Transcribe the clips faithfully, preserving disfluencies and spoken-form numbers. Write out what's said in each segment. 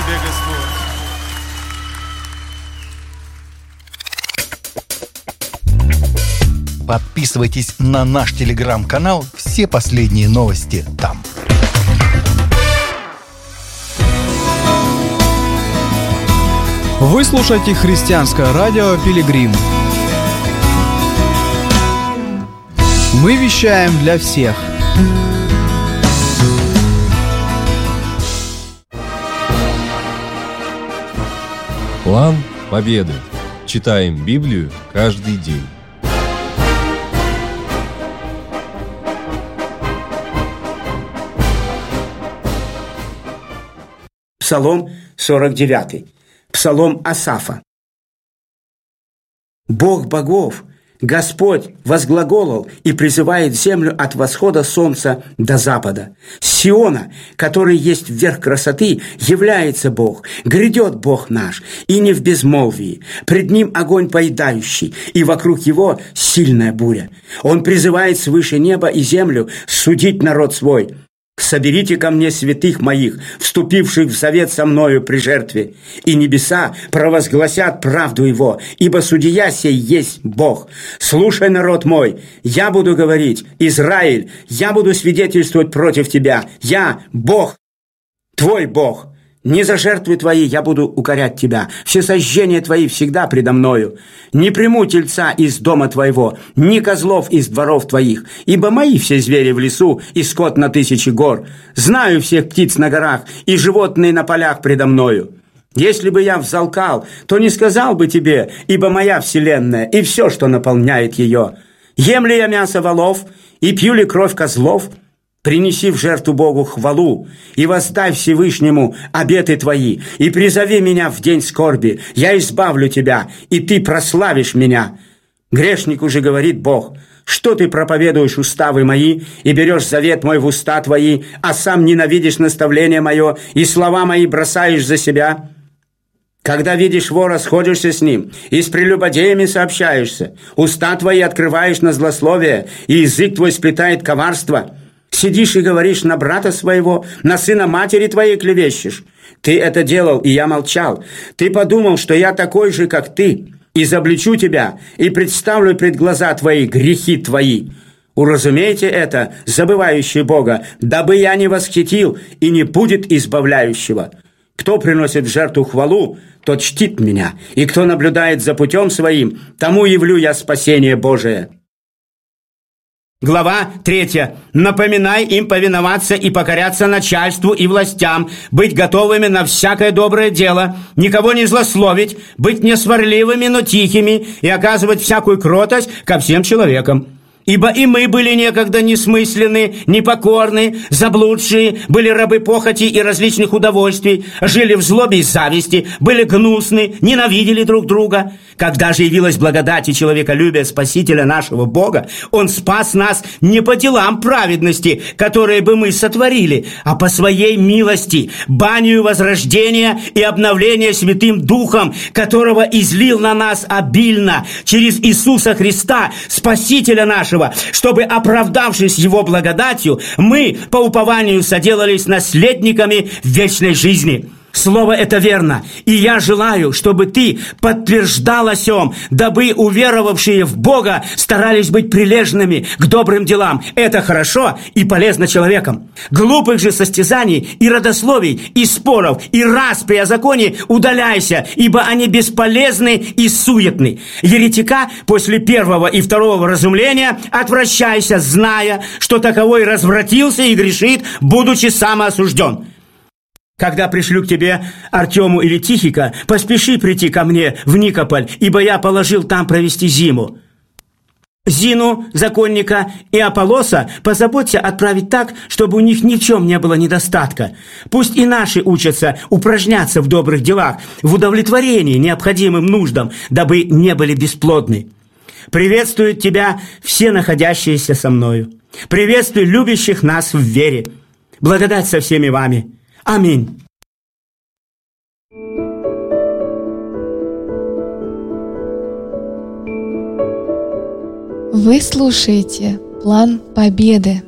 Тебе, Господь. Подписывайтесь на наш телеграм-канал, все последние новости там. Вы слушаете христианское радио «Пилигрим». Мы вещаем для всех. План победы. Читаем Библию каждый день. Псалом сорок девятый. Псалом Асафа. Бог богов, Господь возглаголал и призывает землю от восхода солнца до запада. С Сиона, который есть верх красоты, является Бог, грядет Бог наш, и не в безмолвии. Пред Ним огонь поедающий, и вокруг Его сильная буря. Он призывает свыше неба и землю судить народ свой. «Соберите ко мне святых моих, вступивших в завет со мною при жертве, и небеса провозгласят правду его, ибо судья сей есть Бог. Слушай, народ мой, я буду говорить, Израиль, я буду свидетельствовать против тебя, я Бог, твой Бог». Не за жертвы твои я буду укорять тебя, всесожжения твои всегда предо мною. Не приму тельца из дома твоего, ни козлов из дворов твоих, ибо мои все звери в лесу и скот на тысячи гор. Знаю всех птиц на горах и животные на полях предо мною. Если бы я взалкал, то не сказал бы тебе, ибо моя вселенная и все, что наполняет ее. Ем ли я мясо волов и пью ли кровь козлов? Принеси в жертву Богу хвалу, и воздай Всевышнему обеты твои, и призови меня в день скорби, я избавлю тебя, и ты прославишь меня. Грешнику же говорит Бог: что ты проповедуешь уставы мои, и берешь завет мой в уста твои, а сам ненавидишь наставление мое, и слова мои бросаешь за себя? Когда видишь вора, сходишься с ним, и с прелюбодеями сообщаешься, уста твои открываешь на злословие, и язык твой сплетает коварство. Сидишь и говоришь на брата своего, на сына матери твоей клевещешь. Ты это делал, и я молчал. Ты подумал, что я такой же, как ты. Изобличу тебя и представлю пред глаза твои грехи твои. Уразумейте это, забывающие Бога, дабы я не восхитил, и не будет избавляющего. Кто приносит в жертву хвалу, тот чтит меня, и кто наблюдает за путем своим, тому явлю я спасение Божие». Глава третья. «Напоминай им повиноваться и покоряться начальству и властям, быть готовыми на всякое доброе дело, никого не злословить, быть не сварливыми, но тихими, и оказывать всякую кротость ко всем человекам. Ибо и мы были некогда несмысленны, непокорны, заблудшие, были рабы похоти и различных удовольствий, жили в злобе и зависти, были гнусны, ненавидели друг друга. Когда же явилась благодать и человеколюбие Спасителя нашего Бога, Он спас нас не по делам праведности, которые бы мы сотворили, а по Своей милости, банию возрождения и обновления Святым Духом, которого излил на нас обильно через Иисуса Христа, Спасителя нашего, чтобы, оправдавшись Его благодатью, мы по упованию соделались наследниками вечной жизни». Слово это верно, и я желаю, чтобы ты подтверждал о сем, дабы уверовавшие в Бога старались быть прилежными к добрым делам. Это хорошо и полезно человеком. Глупых же состязаний и родословий, и споров, и распри о законе удаляйся, ибо они бесполезны и суетны. Еретика после первого и второго разумления отвращайся, зная, что таковой развратился и грешит, будучи самоосужден. Когда пришлю к тебе Артему или Тихика, поспеши прийти ко мне в Никополь, ибо я положил там провести зиму. Зину, законника, и Аполлоса позаботься отправить так, чтобы у них ни в чем не было недостатка. Пусть и наши учатся упражняться в добрых делах, в удовлетворении необходимым нуждам, дабы не были бесплодны. Приветствуют тебя все находящиеся со мною. Приветствую любящих нас в вере. Благодать со всеми вами. Аминь. Вы слушаете «План победы».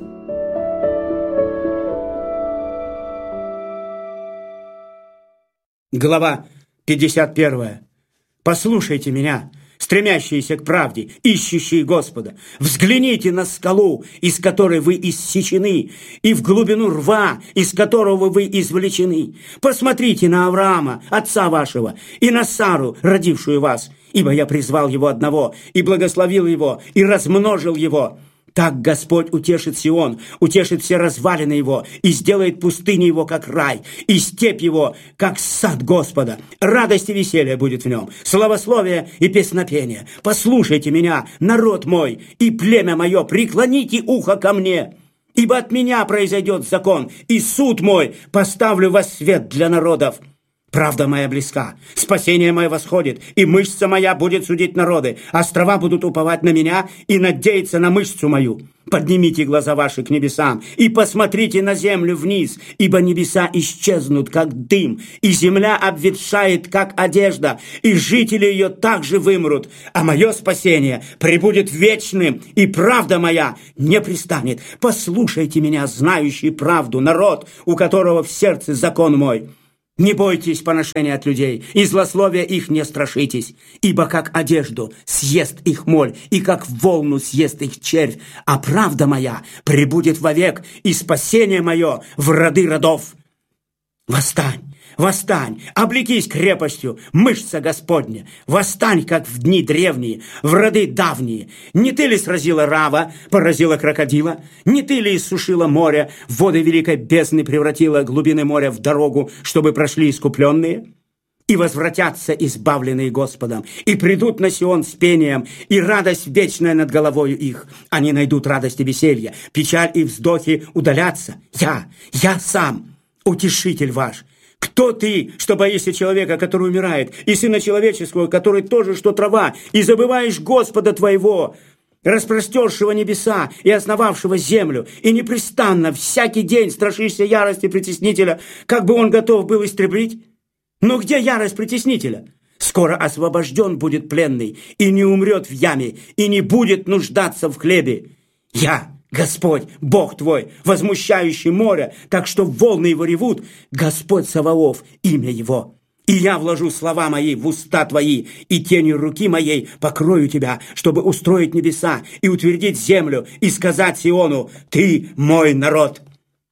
Глава пятьдесят первая. «Послушайте меня, стремящиеся к правде, ищущие Господа. Взгляните на скалу, из которой вы иссечены, и в глубину рва, из которого вы извлечены. Посмотрите на Авраама, отца вашего, и на Сару, родившую вас, ибо я призвал его одного, и благословил его, и размножил его. Так Господь утешит Сион, утешит все развалины его, и сделает пустыню его, как рай, и степь его, как сад Господа. Радость и веселье будет в нем, славословие и песнопение. Послушайте меня, народ мой, и племя мое, преклоните ухо ко мне. Ибо от меня произойдет закон, и суд мой поставлю во свет для народов. Правда моя близка, спасение мое восходит, и мышца моя будет судить народы. Острова будут уповать на меня и надеяться на мышцу мою. Поднимите глаза ваши к небесам и посмотрите на землю вниз, ибо небеса исчезнут, как дым, и земля обветшает, как одежда, и жители ее также вымрут. А мое спасение пребудет вечным, и правда моя не пристанет. Послушайте меня, знающий правду, народ, у которого в сердце закон мой. Не бойтесь поношения от людей, и злословия их не страшитесь, ибо как одежду съест их моль, и как волну съест их червь, а правда моя пребудет вовек, и спасение мое в роды родов. Восстань! Восстань, облекись крепостью, мышца Господня. Восстань, как в дни древние, в роды давние. Не ты ли сразила Рава, поразила крокодила? Не ты ли иссушила море, воды великой бездны превратила глубины моря в дорогу, чтобы прошли искупленные? И возвратятся избавленные Господом, и придут на Сион с пением, и радость вечная над головою их. Они найдут радость и веселье, печаль и вздохи удалятся. Я, я сам, утешитель ваш. Кто ты, что боишься человека, который умирает, и сына человеческого, который тоже, что трава, и забываешь Господа твоего, распростершего небеса и основавшего землю, и непрестанно всякий день страшишься ярости притеснителя, как бы он готов был истреблить? Но где ярость притеснителя? Скоро освобожден будет пленный, и не умрет в яме, и не будет нуждаться в хлебе. Я, Господь, Бог твой, возмущающий море, так что волны его ревут, Господь Саваоф, имя его. И я вложу слова мои в уста твои, и тенью руки моей покрою тебя, чтобы устроить небеса и утвердить землю, и сказать Сиону: ты мой народ.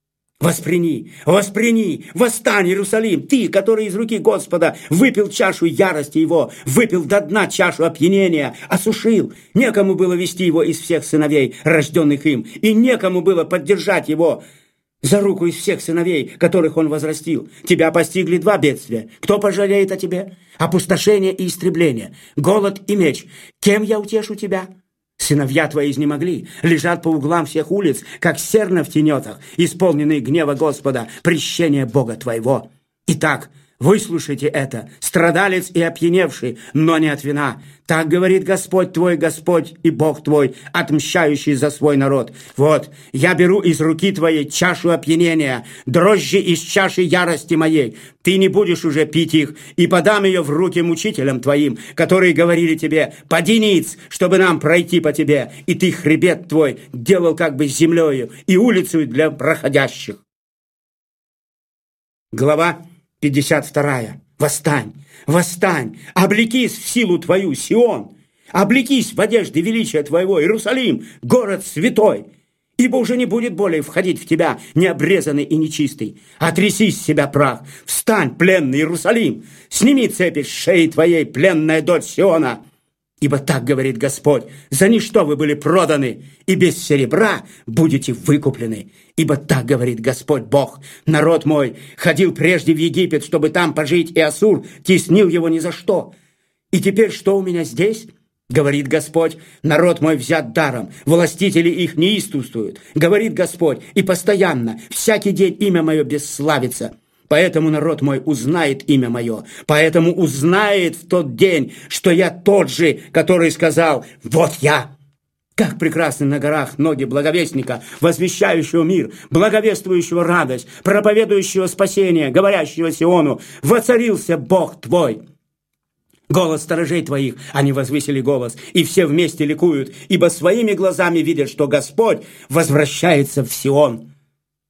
Восприни, восприни, восстань, Иерусалим, ты, который из руки Господа выпил чашу ярости его, выпил до дна чашу опьянения, осушил. Некому было вести его из всех сыновей, рожденных им, и некому было поддержать его за руку из всех сыновей, которых он возрастил. Тебя постигли два бедствия. Кто пожалеет о тебе? Опустошение и истребление, голод и меч. Кем я утешу тебя? Сыновья твои изнемогли, лежат по углам всех улиц, как серна в тенетах, исполненные гнева Господа, прещения Бога твоего. Итак, выслушайте это, страдалец и опьяневший, но не от вина. Так говорит Господь твой, Господь и Бог твой, отмщающий за свой народ. Вот, я беру из руки твоей чашу опьянения, дрожжи из чаши ярости моей. Ты не будешь уже пить их, и подам ее в руки мучителям твоим, которые говорили тебе: поди ниц, чтобы нам пройти по тебе. И ты хребет твой делал как бы землею, и улицу для проходящих. Глава пятьдесят вторая. Восстань, восстань, облекись в силу твою, Сион, облекись в одежде величия твоего, Иерусалим, город святой, ибо уже не будет более входить в тебя необрезанный и нечистый. Отряси с себя прах, встань, пленный Иерусалим, сними цепи с шеи твоей, пленная дочь Сиона. Ибо так говорит Господь: за ничто вы были проданы, и без серебра будете выкуплены. Ибо так говорит Господь Бог: народ мой ходил прежде в Египет, чтобы там пожить, и Ассур теснил его ни за что. И теперь что у меня здесь? Говорит Господь: народ мой взят даром, властители их неистовствуют. Говорит Господь: и постоянно, всякий день имя мое бесславится. Поэтому народ мой узнает имя мое, поэтому узнает в тот день, что я тот же, который сказал: вот я. Как прекрасны на горах ноги благовестника, возвещающего мир, благовествующего радость, проповедующего спасение, говорящего Сиону: воцарился Бог твой. Голос сторожей твоих, они возвысили голос, и все вместе ликуют, ибо своими глазами видят, что Господь возвращается в Сион.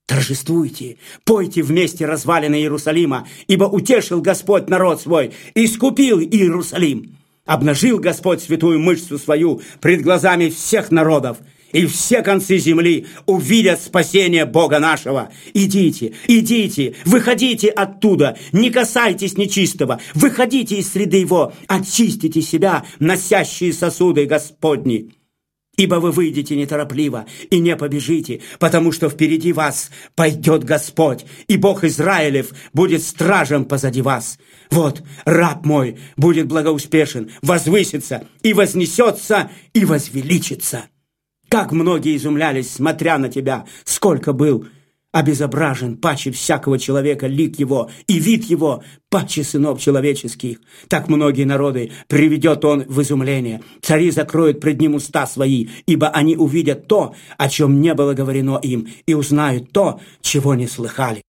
Торжествуйте, пойте вместе развалины Иерусалима, ибо утешил Господь народ свой, искупил Иерусалим. Обнажил Господь святую мышцу свою пред глазами всех народов, и все концы земли увидят спасение Бога нашего. Идите, идите, выходите оттуда, не касайтесь нечистого, выходите из среды его, очистите себя, носящие сосуды Господни. Ибо вы выйдете неторопливо и не побежите, потому что впереди вас пойдет Господь, и Бог Израилев будет стражем позади вас. Вот раб мой будет благоуспешен, возвысится и вознесется и возвеличится. Как многие изумлялись, смотря на тебя, сколько был обезображен паче всякого человека лик его, и вид его паче сынов человеческих. Так многие народы приведет он в изумление. Цари закроют пред ним уста свои, ибо они увидят то, о чем не было говорено им, и узнают то, чего не слыхали.